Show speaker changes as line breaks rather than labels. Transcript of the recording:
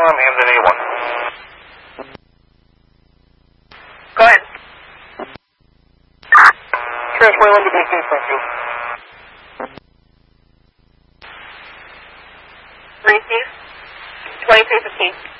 Salem, Hamden A1.
Go ahead.
Transfer 1 to 15, thank you.
Receive. 2315.